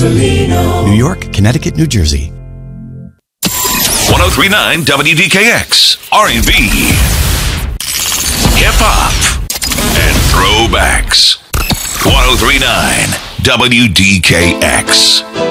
New York, Connecticut, New Jersey. 1039 WDKX, R&B, hip hop, and throwbacks. 1039 WDKX.